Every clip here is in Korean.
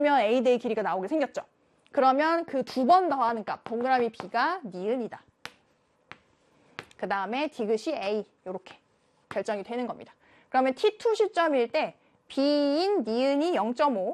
A 대 길이가 나오게 생겼죠. 그러면 그 두 번 더하는 값, 동그라미 B가 니은이다. 그 다음에 디귿이 A, 이렇게 결정이 되는 겁니다. 그러면 T2 시점일 때 B인 니은이 0.5,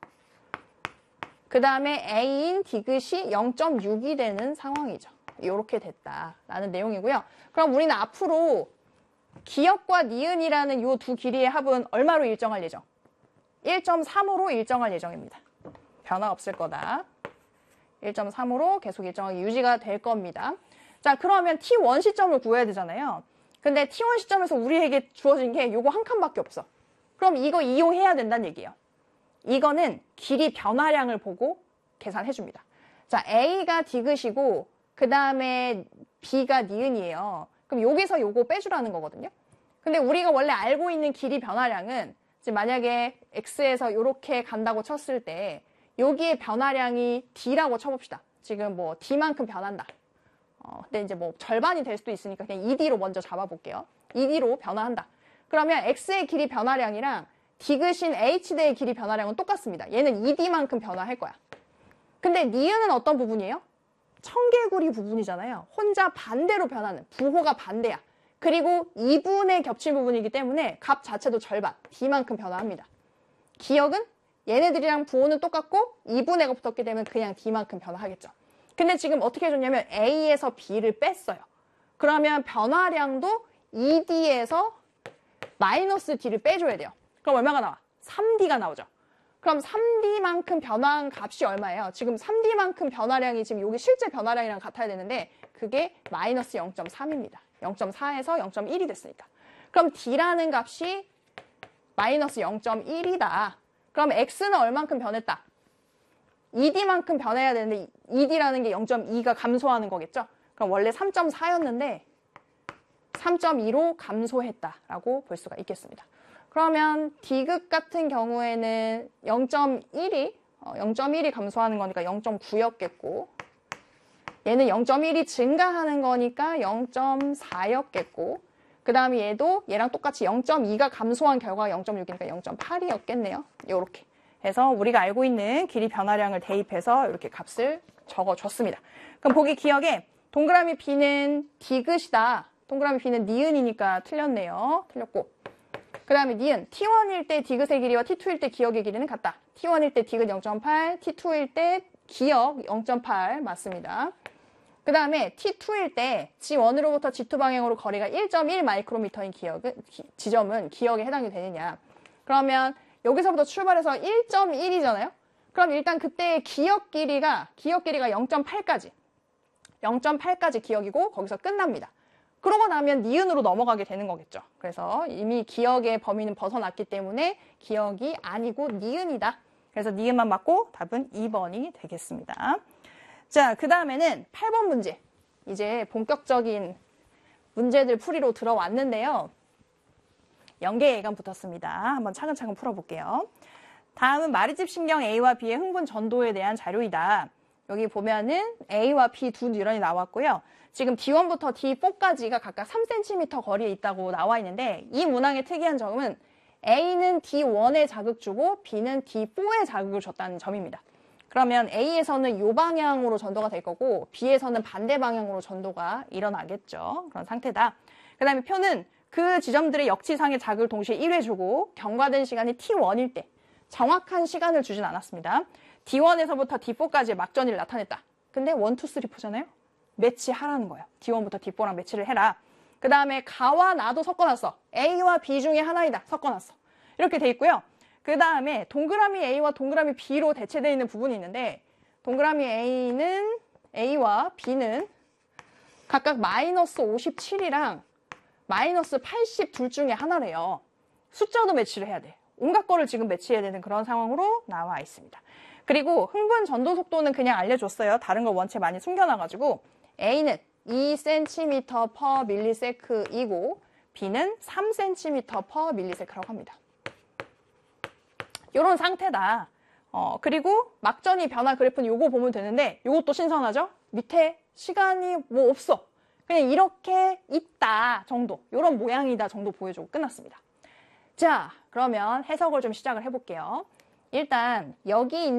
그 다음에 A인 디귿이 0.6이 되는 상황이죠. 이렇게 됐다라는 내용이고요. 그럼 우리는 앞으로 기역과 니은이라는 이 두 길이의 합은 얼마로 일정할 예정? 1.3으로 일정할 예정입니다. 변화 없을 거다. 1.3으로 계속 일정하게 유지가 될 겁니다. 자, 그러면 T1 시점을 구해야 되잖아요. 근데 T1 시점에서 우리에게 주어진 게 요거 한 칸밖에 없어. 그럼 이거 이용해야 된다는 얘기예요. 이거는 길이 변화량을 보고 계산해 줍니다. 자, A가 디귿이고 그 다음에 B가 니은이에요. 그럼 여기서 요거 빼주라는 거거든요. 근데 우리가 원래 알고 있는 길이 변화량은 지금 만약에 X에서 이렇게 간다고 쳤을 때 여기에 변화량이 D라고 쳐봅시다. 지금 뭐 D만큼 변한다. 근데 이제 뭐 절반이 될 수도 있으니까 그냥 2D로 먼저 잡아볼게요. 2D로 변화한다. 그러면 X의 길이 변화량이랑 디귿인 H대의 길이 변화량은 똑같습니다. 얘는 2D만큼 변화할 거야. 근데 니은은 어떤 부분이에요? 청개구리 부분이잖아요. 혼자 반대로 변하는, 부호가 반대야. 그리고 2분의 겹친 부분이기 때문에 값 자체도 절반, D만큼 변화합니다. 기역은 얘네들이랑 부호는 똑같고 2분의가 붙었기 때문에 그냥 D만큼 변화하겠죠. 근데 지금 어떻게 해줬냐면 A에서 B를 뺐어요. 그러면 변화량도 2D에서 마이너스 D를 빼줘야 돼요. 그럼 얼마가 나와? 3D가 나오죠. 그럼 3D만큼 변화한 값이 얼마예요? 지금 3D만큼 변화량이 지금 여기 실제 변화량이랑 같아야 되는데 그게 마이너스 0.3입니다. 0.4에서 0.1이 됐으니까. 그럼 D라는 값이 마이너스 0.1이다. 그럼 X는 얼만큼 변했다? 2D만큼 변해야 되는데 2D라는 게 0.2가 감소하는 거겠죠? 그럼 원래 3.4였는데 3.2로 감소했다라고 볼 수가 있겠습니다. 그러면 D극 같은 경우에는 0.1이 감소하는 거니까 0.9였겠고 얘는 0.1이 증가하는 거니까 0.4였겠고 그 다음에 얘도 얘랑 똑같이 0.2가 감소한 결과가 0.6이니까 0.8이었겠네요. 이렇게 해서 우리가 알고 있는 길이 변화량을 대입해서 이렇게 값을 적어줬습니다. 그럼 보기 기억에 동그라미 B는 디귿이다. 동그라미 B는 니은이니까 틀렸네요. 틀렸고 그 다음에 니은 T1일 때 디귿의 길이와 T2일 때 기역의 길이는 같다. T1일 때 디귿 0.8, T2일 때 기역 0.8 맞습니다. 그 다음에 T2일 때 G1으로부터 G2 방향으로 거리가 1.1 마이크로미터인 지점은 기역에 해당이 되느냐. 그러면 여기서부터 출발해서 1.1이잖아요. 그럼 일단 그때의 기역 길이가 0.8까지 기역이고 거기서 끝납니다. 그러고 나면 니은으로 넘어가게 되는 거겠죠. 그래서 이미 기역의 범위는 벗어났기 때문에 기역이 아니고 니은이다. 그래서 니은만 맞고 답은 2번이 되겠습니다. 자, 그 다음에는 8번 문제. 이제 본격적인 문제들 풀이로 들어왔는데요. 연계 예감 붙었습니다. 한번 차근차근 풀어볼게요. 다음은 마리집 신경 A와 B의 흥분 전도에 대한 자료이다. 여기 보면은 A와 B 두 뉴런이 나왔고요. 지금 D1부터 D4까지가 각각 3cm 거리에 있다고 나와 있는데 이 문항의 특이한 점은 A는 D1에 자극 주고 B는 D4에 자극을 줬다는 점입니다. 그러면 A에서는 이 방향으로 전도가 될 거고 B에서는 반대 방향으로 전도가 일어나겠죠. 그런 상태다. 그 다음에 표는 그 지점들의 역지상의 자극을 동시에 1회 주고 경과된 시간이 T1일 때 정확한 시간을 주진 않았습니다. D1에서부터 D4까지의 막전이를 나타냈다. 근데 1, 2, 3, 4잖아요. 매치하라는 거예요. D1부터 D4랑 매치를 해라. 그 다음에 가와 나도 섞어놨어. A와 B 중에 하나이다. 섞어놨어. 이렇게 돼 있고요. 그 다음에 동그라미 A와 동그라미 B로 대체되어 있는 부분이 있는데 동그라미 A와 B는 각각 마이너스 57이랑 마이너스 80 둘 중에 하나래요. 숫자도 매치를 해야 돼. 온갖 거를 지금 매치해야 되는 그런 상황으로 나와 있습니다. 그리고 흥분 전도 속도는 그냥 알려줬어요. 다른 걸 원체 많이 숨겨놔가지고 A는 2cm per millisec이고 B는 3cm per millisec라고 합니다. 이런 상태다. 그리고 막전이 변화 그래프는 요거 보면 되는데 요것도 신선하죠? 밑에 시간이 뭐 없어. 그냥 이렇게 있다 정도. 이런 모양이다 정도 보여주고 끝났습니다. 자, 그러면 해석을 좀 시작을 해볼게요. 일단 여기 있는